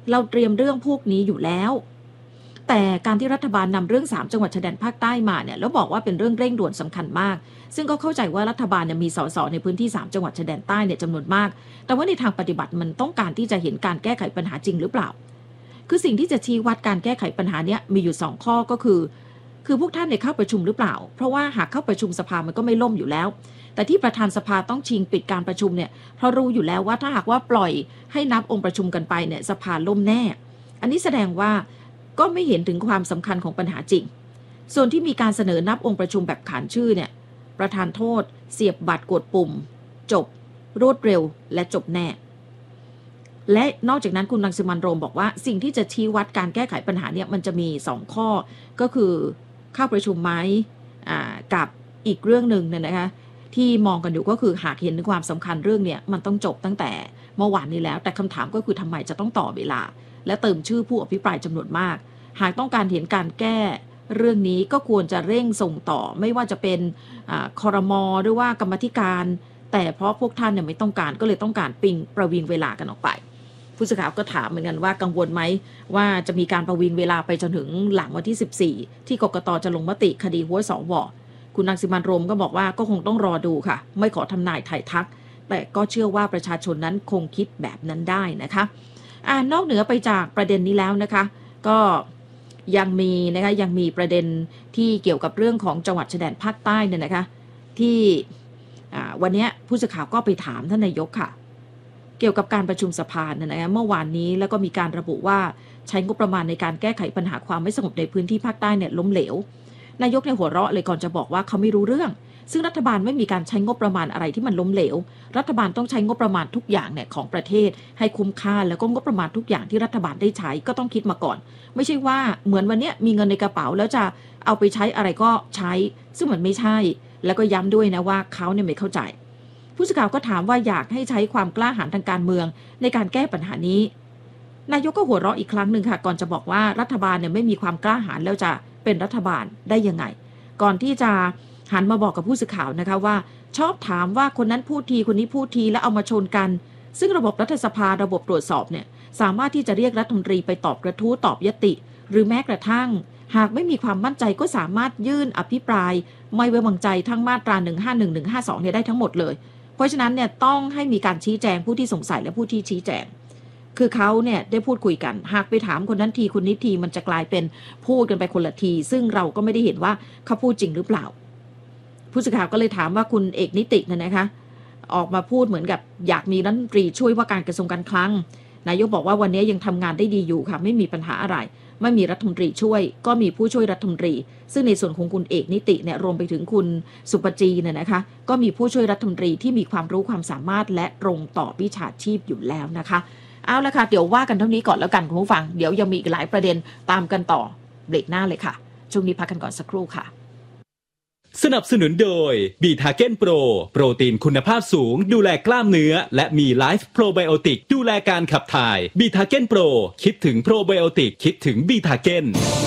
เราเตรียมเรื่องพวกนี้อยู่แล้วแต่การที่รัฐบาลนำเรื่อง3จังหวัดชายแดนภาคใต้มาเนี่ยแล้วบอกว่าเป็นเรื่องเร่งด่วนสำคัญมากซึ่งก็เข้าใจว่ารัฐบาลเนี่ยมีสสในพื้นที่3จังหวัดชายแดนใต้เนี่ยจำนวนมากแต่ว่าในทางปฏิบัติมันต้องการที่จะเห็นการแก้ไขปัญหาจริงหรือเปล่าคือสิ่งที่จะชี้วัดการแก้ไขปัญหาเนี้ยมีอยู่2ข้อก็คือพวกท่านเนี่ยเข้าประชุมหรือเปล่าเพราะว่าหากเข้าประชุมสภามันก็ไม่ล่มอยู่แล้วแต่ที่ประธานสภาต้องชิงปิดการประชุมเนี่ยเพราะรู้อยู่แล้วว่าถ้าหากว่าปล่อยให้นับองค์ประชุมกันไปเนี่ยสภาล่มแน่อันนี้แสดงว่าก็ไม่เห็นถึงความสำคัญของปัญหาจริงส่วนที่มีการเสนอนับองค์ประชุมแบบขานชื่อเนี่ยประธานโทษเสียบบัตรกดปุ่มจบรวดเร็วและจบแน่และนอกจากนั้นคุณรังสิมันต์โรมบอกว่าสิ่งที่จะชี้วัดการแก้ไขปัญหาเนี่ยมันจะมี2ข้อก็คือเข้าประชุมไหมกับอีกเรื่องนึงเนี่ยนะคะที่มองกันอยู่ก็คือหากเห็นถึงความสำคัญเรื่องเนี่ยมันต้องจบตั้งแต่เมื่อวานนี้แล้วแต่คำถามก็คือทำไมจะต้องต่อเวลาและเติมชื่อผู้อภิปรายจำนวนมากหากต้องการเห็นการแก้เรื่องนี้ก็ควรจะเร่งส่งต่อไม่ว่าจะเป็นครม.หรือว่ากรรมธิการแต่เพราะพวกท่านเนี่ยไม่ต้องการก็เลยต้องการประวิงเวลากันออกไปผู้สื่อข่าวก็ถามเหมือนกันว่ากังวลไหมว่าจะมีการประวิงเวลาไปจนถึงหลังวันที่14ที่กกต.จะลงมติคดีหัวสว.คุณรังสิมันต์โรมก็บอกว่าก็คงต้องรอดูค่ะไม่ขอทำนายไถ่ทักแต่ก็เชื่อว่าประชาชนนั้นคงคิดแบบนั้นได้นะคะนอกเหนือไปจากประเด็นนี้แล้วนะคะก็ยังมีประเด็นที่เกี่ยวกับเรื่องของจังหวัดชายแดนภาคใต้เนี่ยนะคะที่วันนี้ผู้สื่อข่าวก็ไปถามท่านนายกค่ะเกี่ยวกับการประชุมสภาเนี่ยนะคะเมื่อวานนี้แล้วก็มีการระบุว่าใช้งบประมาณในการแก้ไขปัญหาความไม่สงบในพื้นที่ภาคใต้เนี่ยล้มเหลวนายกเนี่ยหัวเราะเลยก่อนจะบอกว่าเขาไม่รู้เรื่องซึ่งรัฐบาลไม่มีการใช้งบประมาณอะไรที่มันล้มเหลวรัฐบาลต้องใช้งบประมาณทุกอย่างเนี่ยของประเทศให้คุ้มค่าแล้วก็งบประมาณทุกอย่างที่รัฐบาลได้ใช้ก็ต้องคิดมาก่อนไม่ใช่ว่าเหมือนวันนี้มีเงินในกระเป๋าแล้วจะเอาไปใช้อะไรก็ใช้ซึ่งมันไม่ใช่แล้วก็ย้ำด้วยนะว่าเขาเนี่ยไม่เข้าใจผู้สื่อข่าวก็ถามว่าอยากให้ใช้ความกล้าหาญทางการเมืองในการแก้ปัญหานี้นายกก็หัวเราะอีกครั้งหนึ่งค่ะก่อนจะบอกว่ารัฐบาลเนี่ยไม่มีความกล้าหาญแล้วจะเป็นรัฐบาลได้ยังไงก่อนที่จะหันมาบอกกับผู้สื่อข่าวนะคะว่าชอบถามว่าคนนั้นพูดทีคนนี้พูดทีแล้วเอามาชนกันซึ่งระบบรัฐสภาระบบตรวจสอบเนี่ยสามารถที่จะเรียกรัฐมนตรีไปตอบกระทู้ตอบยติหรือแม้กระทั่งหากไม่มีความมั่นใจก็สามารถยื่นอภิปรายไม่ไว้วางใจทั้งมาตรา151 152เนี่ยได้ทั้งหมดเลยเพราะฉะนั้นเนี่ยต้องให้มีการชี้แจงผู้ที่สงสัยและผู้ที่ชี้แจงคือเขาเนี่ยได้พูดคุยกันหากไปถามคนนั้นทีคนนี้ทีมันจะกลายเป็นพูดกันไปคนละทีซึ่งเราก็ไม่ได้เห็นว่าเขาพูดจริงหรือเปล่าผู้สื่อข่าวก็เลยถามว่าคุณเอกนิติเนี่ยนะคะออกมาพูดเหมือนกับอยากมีรัฐมนตรีช่วยว่าการกระทรวงการคลังนายกบอกว่าวันนี้ยังทำงานได้ดีอยู่ค่ะไม่มีปัญหาอะไรไม่มีรัฐมนตรีช่วยก็มีผู้ช่วยรัฐมนตรีซึ่งในส่วนของคุณเอกนิติเนี่ยรวมไปถึงคุณสุปจีเนี่ยนะคะก็มีผู้ช่วยรัฐมนตรีที่มีความรู้ความสามารถและตรงต่อวิชาชีพอยู่แล้วนะคะเอาละค่ะเดี๋ยวว่ากันเท่านี้ก่อนแล้วกันคุณผู้ฟังเดี๋ยวยังมีอีกหลายประเด็นตามกันต่อเบรกหน้าเลยค่ะช่วงนี้พักกันก่อนสักครู่ค่ะสนับสนุนโดยบีทาเก้นโปรโปรตีนคุณภาพสูงดูแลกล้ามเนื้อและมีไลฟ์โปรไบโอติกดูแลการขับถ่ายบีทาเก้นโปรคิดถึงโปรไบโอติกคิดถึงบีทาเก้น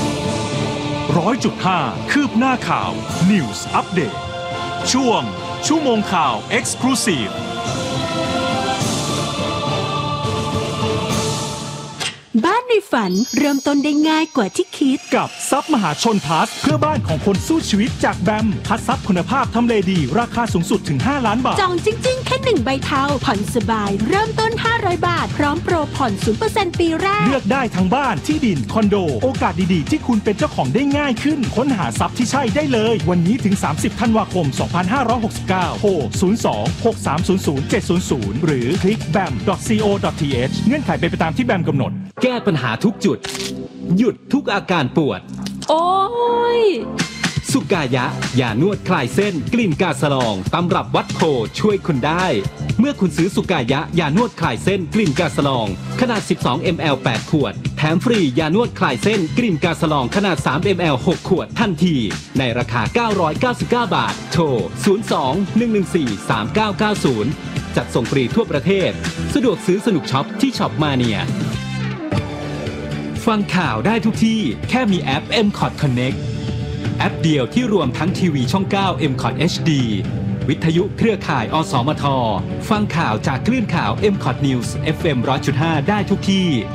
100.5 คืบหน้าข่าว News Update ช่วงชั่วโมงข่าว Exclusive บ้านในฝันเริ่มต้นได้ง่ายกว่าที่คิดกับทรัพย์มหาชนพลัสเพื่อบ้านของคนสู้ชีวิตจากแบมพัดทรัพย์คุณภาพทำเลดีราคาสูงสุดถึง5 ล้านบาทจองจริงๆแค่1ใบเทาผ่อนสบายเริ่มต้น500 บาทพร้อมโปรผ่อน 0% ปีแรกเลือกได้ทั้งบ้านที่ดินคอนโดโอกาสดีๆที่คุณเป็นเจ้าของได้ง่ายขึ้นค้นหาทรัพย์ที่ใช่ได้เลยวันนี้ถึง30ธันวาคม2569โทร02-6300-700หรือคลิก bam.co.th เงื่อนไขเป็นไปตามที่แบมกำหนดแก้ปัญหาทุกจุดหยุดทุกอาการปวดโอ้ยสุกายะยานวดคลายเส้นกลิ่นกาสลองตำรับวัดโพช่วยคุณได้เมื่อคุณซื้อสุกายะยานวดคลายเส้นกลิ่นกาสลองขนาด12 ml 8 ขวดแถมฟรียานวดคลายเส้นกลิ่นกาสลองขนาด3 ml 6 ขวดทันทีในราคา999 บาทโทร02-114-3990จัดส่งฟรีทั่วประเทศสะดวกซื้อสนุกช็อปที่ช็อปมาเนียฟังข่าวได้ทุกที่แค่มีแอป MCOT Connect แอปเดียวที่รวมทั้งทีวีช่อง9 MCOT HD วิทยุเครือข่ายอสมทฟังข่าวจากคลื่นข่าว MCOT News FM 100.5 ได้ทุกที่